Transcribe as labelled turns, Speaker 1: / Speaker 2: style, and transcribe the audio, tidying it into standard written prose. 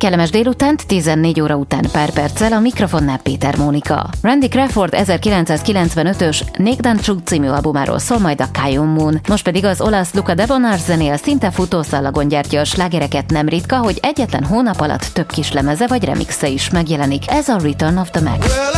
Speaker 1: kellemes délutánt, 14 óra után pár perccel, a mikrofonnál Péter Mónika. Randy Crawford 1995-ös Nick Dan True című albumáról szól majd a Cayenne Moon. Most pedig az olasz Luca Debonar zenél szinte futószallagon gyártja a slágereket, nem ritka, hogy egyetlen hónap alatt több kislemeze vagy remixe is megjelenik. Ez a Return of the Mac.